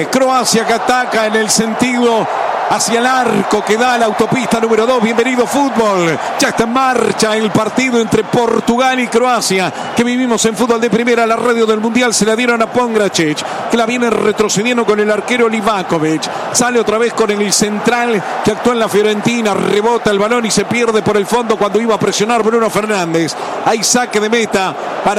Croacia que ataca en el sentido hacia el arco que da la autopista número 2. Bienvenido fútbol. Ya está en marcha el partido entre Portugal y Croacia, que vivimos en Fútbol de Primera. La radio del Mundial se la dieron a Pongracic, que la viene retrocediendo con el arquero Livakovic. Sale otra vez con el central que actuó en la Fiorentina. Rebota el balón y se pierde por el fondo cuando iba a presionar Bruno Fernández. Hay saque de meta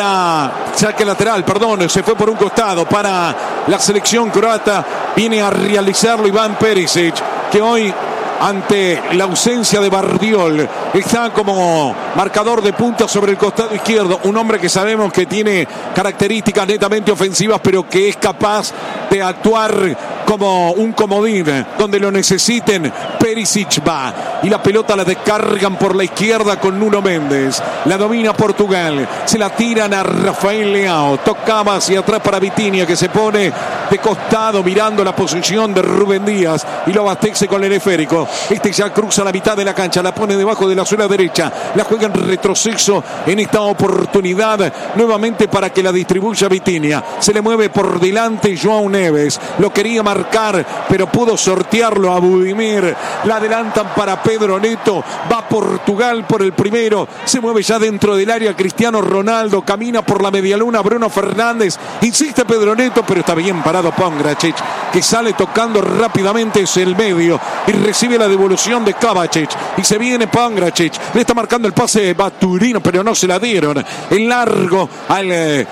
saque lateral, se fue por un costado para la selección croata. Viene a realizarlo Iván Perisic, que hoy, ante la ausencia de Bardiol, está como marcador de punta sobre el costado izquierdo. Un hombre que sabemos que tiene características netamente ofensivas, pero que es capaz de actuar como un comodín donde lo necesiten. Perisic va y la pelota la descargan por la izquierda con Nuno Méndez. La domina Portugal, se la tiran a Rafael Leao, tocaba hacia atrás para Vitinha, que se pone de costado mirando la posición de Rubén Díaz y lo abastece con el esférico. Este ya cruza la mitad de la cancha, la pone debajo de la suela derecha, la juega en retroceso en esta oportunidad nuevamente para que la distribuya Vitinha. Se le mueve por delante João Neves, lo quería marcar pero pudo sortearlo a Budimir. La adelantan para Pedro Neto, va Portugal por el primero, se mueve ya dentro del área Cristiano Ronaldo, camina por la medialuna Bruno Fernández, insiste Pedro Neto, pero está bien parado Pongracic, que sale tocando rápidamente hacia el medio y recibe la devolución de Kovacic y se viene Pongracic, le está marcando el pase Baturino, pero no se la dieron. En largo al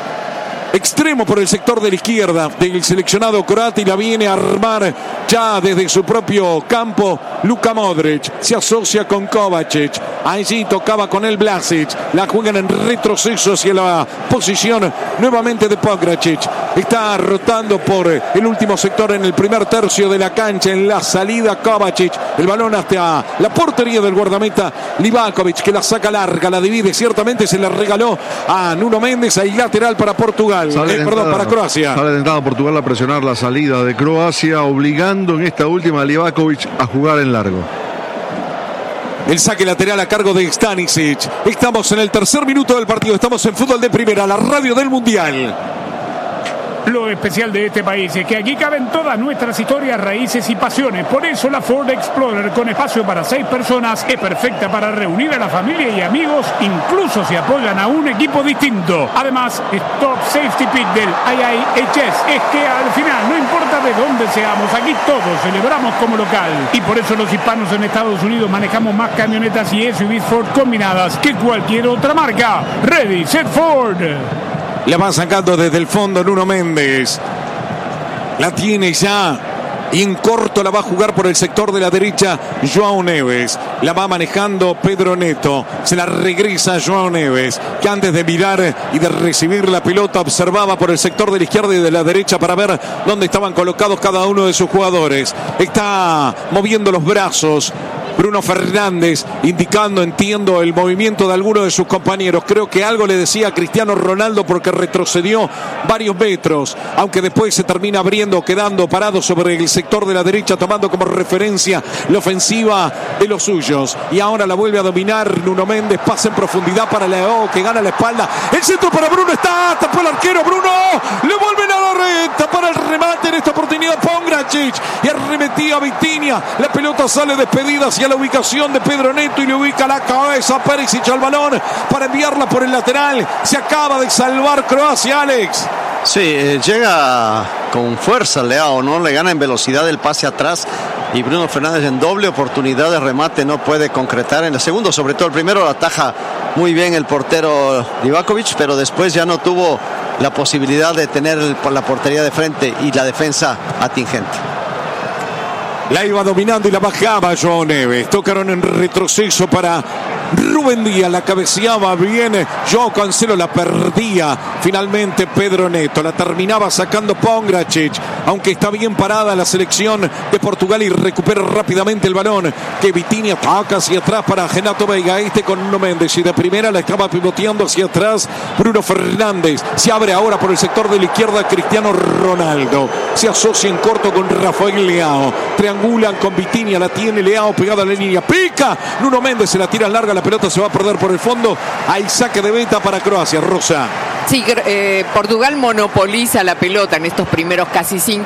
extremo por el sector de la izquierda del seleccionado croata y la viene a armar ya desde su propio campo Luka Modric. Se asocia con Kovacic, allí tocaba con el Vlasic, la juegan en retroceso hacia la posición nuevamente de Pongracic. Está rotando por el último sector en el primer tercio de la cancha. En la salida Kovacic, el balón hasta la portería del guardameta Livakovic, que la saca larga, la divide, ciertamente se la regaló a Nuno Méndez. Ahí lateral para Portugal, para Croacia. Sale tentado Portugal a presionar la salida de Croacia, obligando en esta última a Livakovic a jugar en largo. El saque lateral a cargo de Stanisic. Estamos en el tercer minuto del partido. Estamos en Fútbol de Primera, la radio del Mundial. Lo especial de este país es que aquí caben todas nuestras historias, raíces y pasiones. Por eso la Ford Explorer, con espacio para 6 personas, es perfecta para reunir a la familia y amigos, incluso si apoyan a un equipo distinto. Además, Stop Safety Pick del IIHS es que al final, no importa de dónde seamos, aquí todos celebramos como local. Y por eso los hispanos en Estados Unidos manejamos más camionetas y SUVs Ford combinadas que cualquier otra marca. Ready, Set, Ford. La va sacando desde el fondo Nuno Méndez. La tiene ya. Y en corto la va a jugar por el sector de la derecha João Neves. La va manejando Pedro Neto. Se la regresa João Neves, que antes de mirar y de recibir la pelota observaba por el sector de la izquierda y de la derecha para ver dónde estaban colocados cada uno de sus jugadores. Está moviendo los brazos Bruno Fernández, indicando, entiendo, el movimiento de alguno de sus compañeros. Creo que algo le decía a Cristiano Ronaldo porque retrocedió varios metros, aunque después se termina abriendo, quedando parado sobre el sector de la derecha, tomando como referencia la ofensiva de los suyos. Y ahora la vuelve a dominar Nuno Méndez, pasa en profundidad para Leao, que gana la espalda. El centro para Bruno, tapó el arquero Bruno, le vuelven a la recta para el remate en esta oportunidad Pongracic, y arremetía Vitinha, la pelota sale despedida hacia la ubicación de Pedro Neto y le ubica la cabeza Perisic al balón para enviarla por el lateral. Se acaba de salvar Croacia, Alex. Sí, llega con fuerza Leao, ¿no? Le gana en velocidad el pase atrás y Bruno Fernández en doble oportunidad de remate no puede concretar en el segundo, sobre todo el primero la ataja muy bien el portero Livakovic, pero después ya no tuvo la posibilidad de tener la portería de frente y la defensa atingente. La iba dominando y la bajaba João Neves. Tocaron en retroceso para Rubén Díaz, la cabeceaba bien João Cancelo, la perdía finalmente Pedro Neto, la terminaba sacando Pongracic, aunque está bien parada la selección de Portugal y recupera rápidamente el balón, que Vitinha toca hacia atrás para Renato Veiga, con Nuno Méndez, y de primera la estaba pivoteando hacia atrás Bruno Fernández. Se abre ahora por el sector de la izquierda Cristiano Ronaldo, se asocia en corto con Rafael Leao, triangulan con Vitinha, la tiene Leao pegada a la línea, pica Nuno Méndez, se la tira larga, la pelota se va a perder por el fondo. Hay saque de meta para Croacia. Rosa. Sí, Portugal monopoliza la pelota en estos primeros casi 5